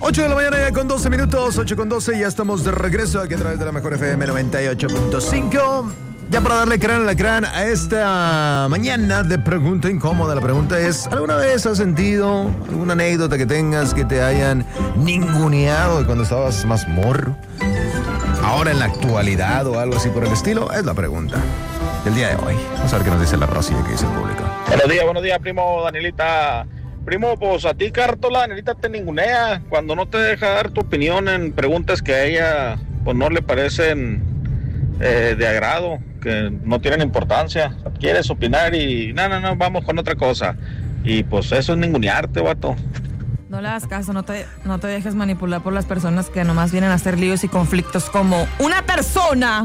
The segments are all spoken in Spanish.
8 de la mañana ya con 12 minutos, 8 con 12, ya estamos de regreso aquí a través de la mejor FM 98.5. Ya para darle crán a la crán a esta mañana de pregunta incómoda. La pregunta es, ¿alguna vez has sentido alguna anécdota que tengas que te hayan ninguneado de cuando estabas más morro? Ahora en la actualidad o algo así por el estilo, es la pregunta del día de hoy. Vamos a ver qué nos dice la Rosy y qué dice el público. Buenos días, primo Danielita. Primo, pues a ti, Carto, la Danielita te ningunea cuando no te deja dar tu opinión en preguntas que a ella pues no le parecen de agrado, que no tienen importancia. Quieres opinar y no, vamos con otra cosa. Y pues eso es ningunearte, vato. No le hagas caso, no te dejes manipular por las personas que nomás vienen a hacer líos y conflictos como una persona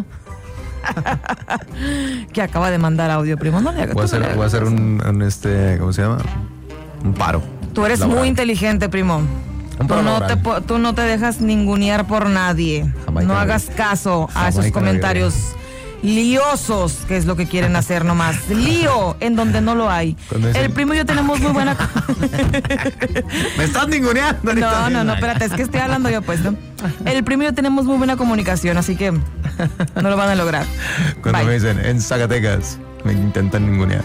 que acaba de mandar audio, primo. No le hagas. Voy a hacer un ¿cómo se llama? Un paro. Tú eres laboral. Muy inteligente, primo. Tú no te dejas ningunear por nadie. Jamaica, no hagas caso a esos comentarios liosos, que es lo que quieren hacer nomás. Lío en donde no lo hay. El primo y yo tenemos muy buena... Me estás ninguneando. No, espérate, es que estoy hablando yo, pues, ¿no? El primo y yo tenemos muy buena comunicación, así que no lo van a lograr. Cuando me dicen, en Zacatecas, me intentan ningunear.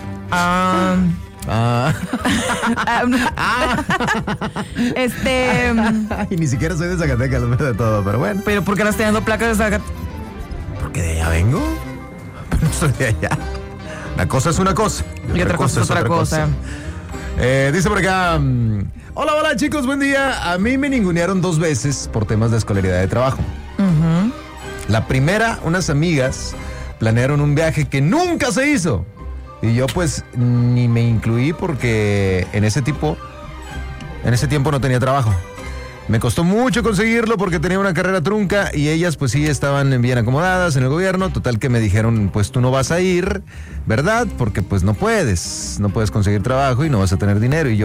Y ni siquiera soy de Zacatecas, lo veo de todo, pero bueno. ¿Pero por qué las teniendo placas de Zacatecas? Porque de allá vengo. Pero no soy de allá. Una cosa es una cosa. Y otra cosa es otra cosa. Dice por acá: hola chicos, buen día. A mí me ningunearon 2 veces por temas de escolaridad de trabajo. La primera, unas amigas planearon un viaje que nunca se hizo. Y yo pues ni me incluí porque en ese tiempo no tenía trabajo. Me costó mucho conseguirlo porque tenía una carrera trunca y ellas pues sí estaban bien acomodadas en el gobierno. Total que me dijeron, pues tú no vas a ir, ¿verdad? Porque pues no puedes conseguir trabajo y no vas a tener dinero. Y yo,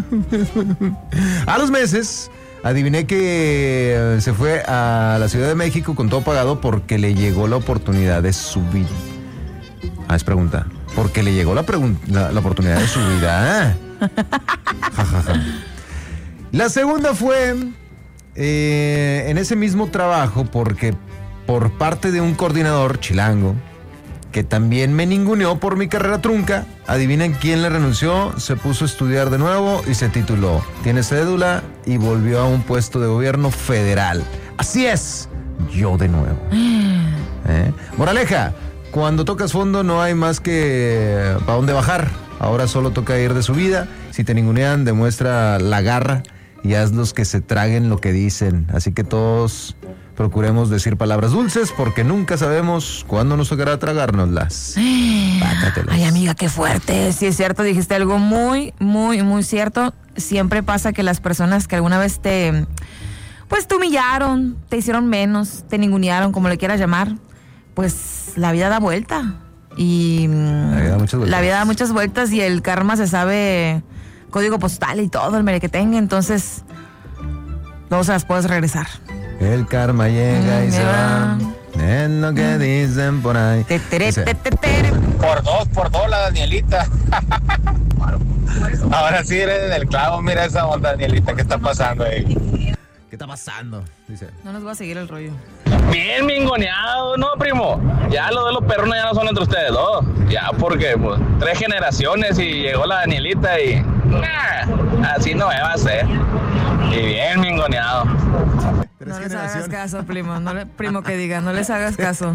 a los meses, adiviné que se fue a la Ciudad de México con todo pagado porque le llegó la oportunidad de su vida. Es pregunta. Porque le llegó la oportunidad de su vida. La segunda fue en ese mismo trabajo porque por parte de un coordinador chilango que también me ninguneó por mi carrera trunca. Adivinen quién le renunció, se puso a estudiar de nuevo y se tituló. Tiene cédula y volvió a un puesto de gobierno federal. Así es, yo de nuevo. Moraleja. Cuando tocas fondo no hay más que para dónde bajar. Ahora solo toca ir de subida. Si te ningunean, demuestra la garra y hazlos que se traguen lo que dicen. Así que todos procuremos decir palabras dulces porque nunca sabemos cuándo nos tocará tragárnoslas. Ay, amiga, qué fuerte. Sí, es cierto, dijiste algo muy, muy, muy cierto. Siempre pasa que las personas que alguna vez te humillaron, te hicieron menos, te ningunearon, como le quieras llamar, pues la vida da vuelta y la vida da muchas vueltas y el karma se sabe código postal y todo el merequetengue, entonces luego se las puedes regresar. El karma llega y se va, es lo que dicen por ahí. Por dos la Danielita. Ahora sí eres del clavo, mira esa onda, Danielita, ¿qué está pasando ahí? ¿Qué está pasando? Dice. No nos va a seguir el rollo. Bien mingoneado, ¿no, primo? Ya lo de los perrones ya no son entre ustedes dos. Ya porque, pues, 3 generaciones y llegó la Danielita y... así no va a ser. Y bien mingoneado. No les hagas caso, primo. Primo que diga, no les hagas caso.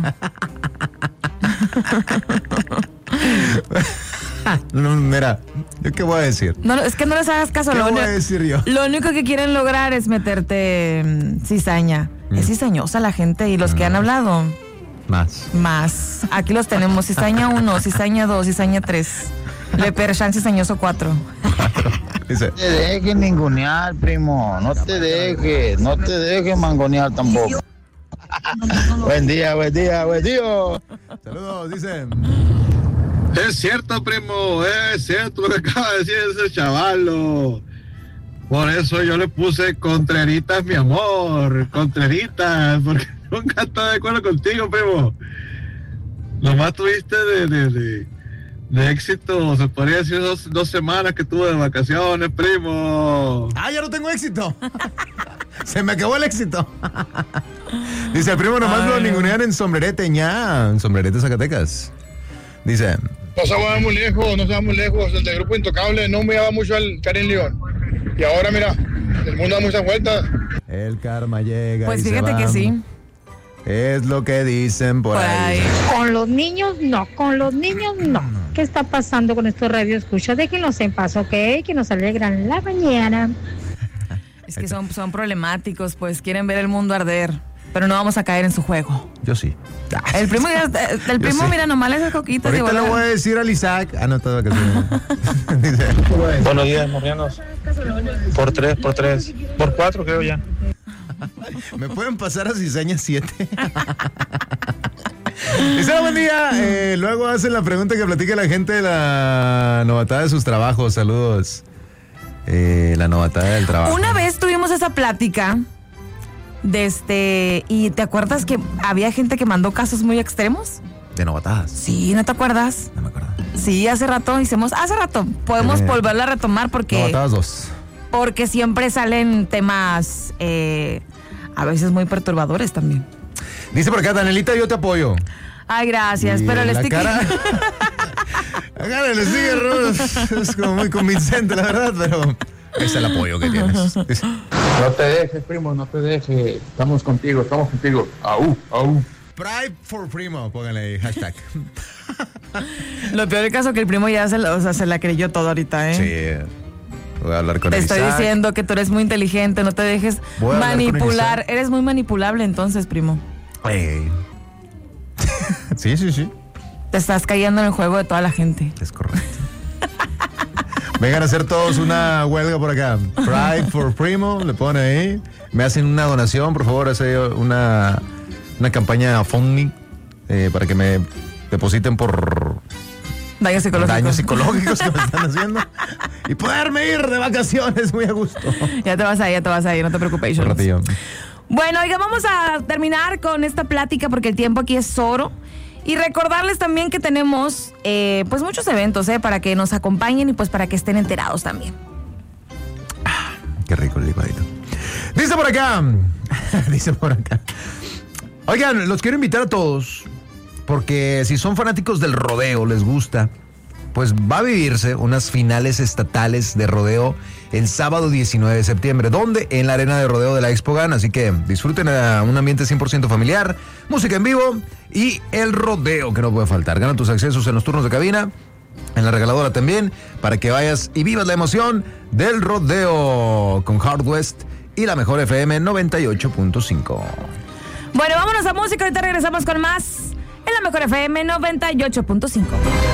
No, mira, ¿yo qué voy a decir? No, es que no les hagas caso. ¿Qué voy a decir yo? Lo único que quieren lograr es meterte cizaña. Es cizañosa la gente y los que han hablado. Más. Aquí los tenemos. Cizaña 1, cizaña 2, cizaña 3. Leperchan cizañoso 4. Dice. No te dejes ningunear, primo. No te dejes mangonear tampoco. Buen día. Saludos, dice. Es cierto, primo, es cierto lo que acaba de decir ese chavalo. Por eso yo le puse Contreritas, mi amor, Contreritas, porque nunca estoy de acuerdo contigo, primo. Nomás tuviste de éxito, se podría decir dos semanas que tuve de vacaciones, primo. Ya no tengo éxito. Se me acabó el éxito. Dice, el primo nomás lo ningunean en Sombrerete, en Sombrerete, Zacatecas. Dice... No se va muy lejos, el del grupo Intocable no me daba mucho al Karim León. Y ahora mira, el mundo da muchas vueltas. El karma llega. Pues y fíjate se va. que sí. Es lo que dicen por ahí. Con los niños no. ¿Qué está pasando con estos radioescuchas? Déjenlos en paz, ¿ok? Que nos alegran la mañana. Es que son problemáticos, pues quieren ver el mundo arder. Pero no vamos a caer en su juego. Yo sí. El primo, sí. Mira, nomás le hace coquitas. Ahorita le voy a decir al Isaac. No, todo vacaciones. Dice. Buenos días, morrianos. Por 3, por 4 creo ya. ¿Me pueden pasar a cizaña 7? Dice, buen día. Luego hacen la pregunta que platica la gente de la novatada de sus trabajos. Saludos. La novatada del trabajo. Una vez tuvimos esa plática y ¿te acuerdas que había gente que mandó casos muy extremos? ¿De novatadas? Sí, ¿no te acuerdas? No me acuerdo. Sí, hace rato. Podemos volverla a retomar porque... Novatadas 2. Porque siempre salen temas a veces muy perturbadores también. Dice por acá, Danielita, yo te apoyo. Ay, gracias, Y pero el la sticker... Acá el sticker es como muy convincente, la verdad, pero es el apoyo que tienes. Dice, No te dejes, primo, no te dejes. Estamos contigo. Au. Pride for Primo, póngale ahí, hashtag. Lo peor del caso es que el primo ya se la creyó todo ahorita, ¿eh? Sí. Voy a hablar con Te el estoy Isaac. diciendo que tú eres muy inteligente, no te dejes Voy a hablar con el manipular. Isaac. Eres muy manipulable entonces, primo. Ey. Sí. Te estás cayendo en el juego de toda la gente. Es correcto. Vengan a hacer todos una huelga por acá. Pride for Primo, le ponen ahí. Me hacen una donación, por favor, hace una campaña funding para que me depositen por Daños psicológicos. Que me están haciendo y poderme ir de vacaciones muy a gusto. Ya te vas a ir, no te preocupes. Un ratillo. Bueno, oiga, vamos a terminar con esta plática porque el tiempo aquí es oro. Y recordarles también que tenemos pues muchos eventos para que nos acompañen y pues para que estén enterados también. Qué rico el licuadito. Dice por acá. Oigan, los quiero invitar a todos porque si son fanáticos del rodeo, les gusta, pues va a vivirse unas finales estatales de rodeo el sábado 19 de septiembre. ¿Dónde? En la arena de rodeo de la Expo GAN. Así que disfruten un ambiente 100% familiar, música en vivo y el rodeo que no puede faltar. Gana tus accesos en los turnos de cabina, en la regaladora también, para que vayas y vivas la emoción del rodeo con Hard West y la mejor FM 98.5. Bueno, vámonos a música, ahorita regresamos con más en la mejor FM 98.5.